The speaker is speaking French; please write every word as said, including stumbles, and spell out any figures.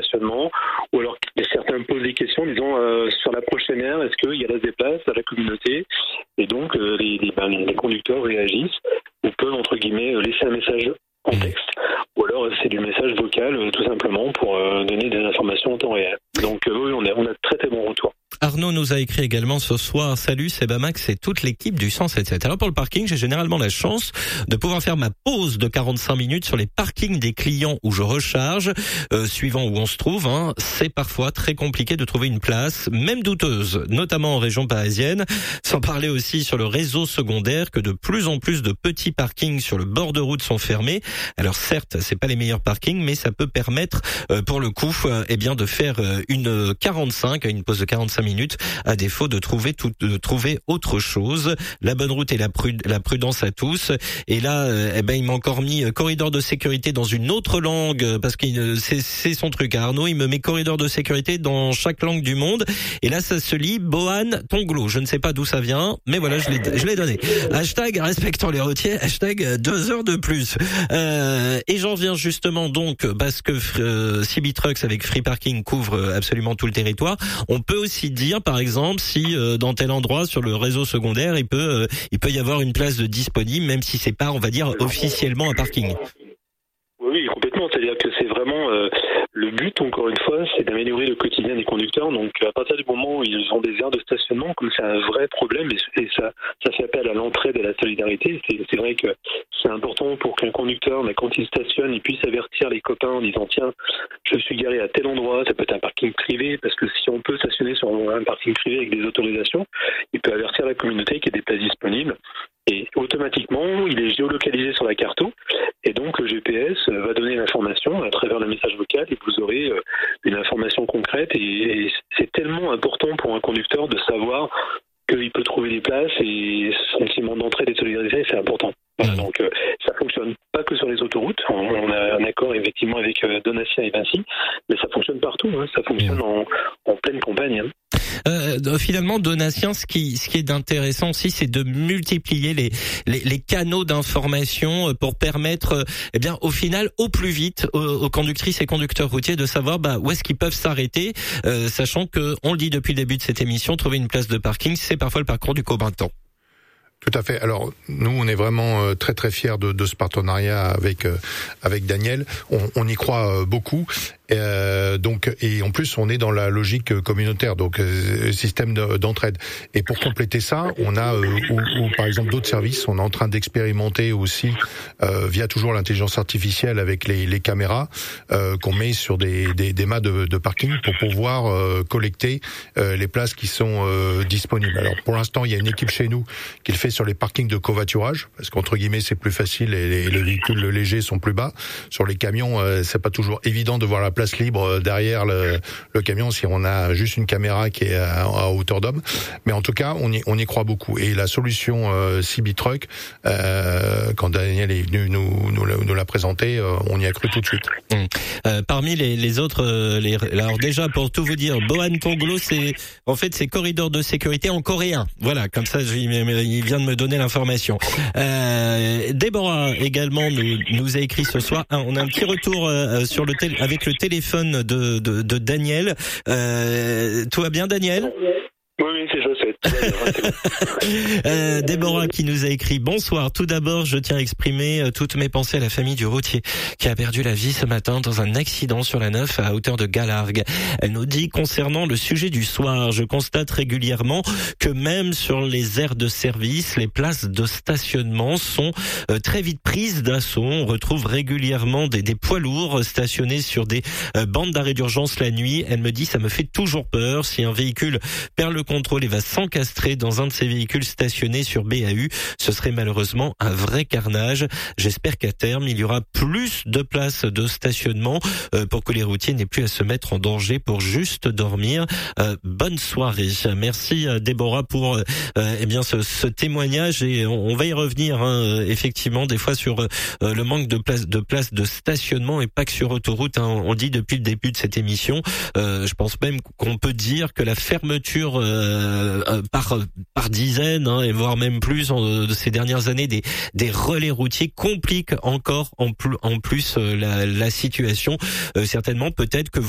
stationnement, ou alors certains posent des questions en disant euh, sur la prochaine aire, est-ce qu'il y a des places à la communauté? Et donc euh, les, les, ben, les conducteurs réagissent ou peuvent entre guillemets laisser un message en texte, ou alors c'est du message vocal euh, tout simplement pour euh, donner des informations en temps réel. Donc euh, oui, on a, on a très très bon retour. Arnaud nous a écrit également ce soir: salut, c'est Bamax et toute l'équipe du cent sept sept. Alors pour le parking, j'ai généralement la chance de pouvoir faire ma pause de quarante-cinq minutes sur les parkings des clients où je recharge, euh, suivant où on se trouve. Hein. C'est parfois très compliqué de trouver une place, même douteuse, notamment en région parisienne. Sans parler aussi sur le réseau secondaire, que de plus en plus de petits parkings sur le bord de route sont fermés. Alors certes, c'est pas les meilleurs parkings, mais ça peut permettre, euh, pour le coup, euh, eh bien de faire euh, une quarante-cinq, une pause de quarante-cinq minutes, à défaut de trouver tout, de trouver autre chose. La bonne route et la, prud- la prudence à tous. Et là, euh, eh ben il m'a encore mis euh, corridor de sécurité dans une autre langue, euh, parce que euh, c'est, c'est son truc. Arnaud, il me met corridor de sécurité dans chaque langue du monde. Et là, ça se lit Boan Tonglo. Je ne sais pas d'où ça vient, mais voilà, je l'ai, je l'ai donné. Hashtag respectons les routiers. Hashtag deux heures de plus. Euh, et j'en viens justement donc parce que euh, C B Trucks avec Free Parking couvre absolument tout le territoire. On peut aussi dire, par exemple, si euh, dans tel endroit sur le réseau secondaire, il peut, euh, il peut y avoir une place de disponible, même si c'est pas, on va dire, officiellement un parking. Oui, complètement. C'est-à-dire que c'est vraiment euh, le but, encore une fois, c'est d'améliorer le quotidien des conducteurs. Donc, à partir du moment où ils ont des aires de stationnement, comme c'est un vrai problème, et, et ça, ça fait appel à l'entraide et à la solidarité. C'est, c'est vrai que c'est important pour qu'un conducteur, mais quand il stationne, il puisse avertir les copains en disant tiens, je suis garé à tel endroit. Ça peut être un parking privé, parce que si on peut stationner sur un parking privé avec des autorisations, il peut avertir la communauté qu'il y a des places disponibles. Et automatiquement, il est géolocalisé sur la carte, et donc le G P S va donner l'information à travers le message vocal, et vous aurez une information concrète. Et c'est tellement important pour un conducteur de savoir qu'il peut trouver des places, et son sentiment d'entraide et de solidarité, c'est important. Voilà, donc euh, ça fonctionne pas que sur les autoroutes. On, on a un accord effectivement avec euh, Donatien et Vinci, mais ça fonctionne partout. Hein, ça fonctionne en, en pleine campagne. Hein. Euh, finalement, Donatien, ce qui, ce qui est intéressant aussi, c'est de multiplier les, les, les canaux d'information pour permettre, eh bien, au final, au plus vite, aux, aux conductrices et conducteurs routiers de savoir bah, où est-ce qu'ils peuvent s'arrêter, euh, sachant que, on le dit depuis le début de cette émission, trouver une place de parking, c'est parfois le parcours du combattant. Tout à fait. Alors nous, on est vraiment euh, très très fiers de, de ce partenariat avec euh, avec Daniel. On, on y croit euh, beaucoup. Euh, donc et en plus, on est dans la logique communautaire, donc euh, système de, d'entraide. Et pour compléter ça, on a euh, ou, ou par exemple d'autres services. On est en train d'expérimenter aussi euh, via toujours l'intelligence artificielle avec les, les caméras euh, qu'on met sur des des, des mâts de, de parking pour pouvoir euh, collecter euh, les places qui sont euh, disponibles. Alors pour l'instant, il y a une équipe chez nous qui le fait sur les parkings de covoiturage, parce qu'entre guillemets c'est plus facile et les, les véhicules légers sont plus bas. Sur les camions, euh, c'est pas toujours évident de voir la place libre derrière le, le camion si on a juste une caméra qui est à, à hauteur d'homme. Mais en tout cas, on y, on y croit beaucoup. Et la solution euh, C B Truck, euh, quand Daniel est venu nous, nous, nous la présenter, euh, on y a cru tout de suite. Mmh. Euh, parmi les, les autres, euh, les, alors déjà pour tout vous dire, Boan Tonglo, c'est en fait c'est corridor de sécurité en coréen. Voilà, comme ça, il vient de me donner l'information. Euh, Déborah également nous, nous a écrit ce soir. On a un petit retour euh, sur le tel, avec le téléphone de, de, de Daniel. Euh, tout va bien, Daniel ? Oui, oui, c'est ça. euh, Déborah qui nous a écrit: bonsoir. Tout d'abord, je tiens à exprimer euh, toutes mes pensées à la famille du routier qui a perdu la vie ce matin dans un accident sur la neuf à hauteur de Galargues. Elle nous dit concernant le sujet du soir: je constate régulièrement que même sur les aires de service, les places de stationnement sont euh, très vite prises d'assaut. On retrouve régulièrement des, des poids lourds stationnés sur des euh, bandes d'arrêt d'urgence la nuit. Elle me dit: ça me fait toujours peur. Si un véhicule perd le contrôle et va s'encastrer dans un de ces véhicules stationnés sur B A U, ce serait malheureusement un vrai carnage. J'espère qu'à terme, il y aura plus de places de stationnement euh, pour que les routiers n'aient plus à se mettre en danger pour juste dormir. Euh, bonne soirée. Merci Déborah pour euh, eh bien ce, ce témoignage, et on, on va y revenir hein, effectivement des fois sur euh, le manque de places de places de stationnement, et pas que sur autoroute. Hein, on le dit depuis le début de cette émission. Euh, je pense même qu'on peut dire que la fermeture euh, Euh, par par dizaines hein, et voire même plus en, de ces dernières années des des relais routiers compliquent encore en plus en plus euh, la la situation. Euh, certainement peut-être que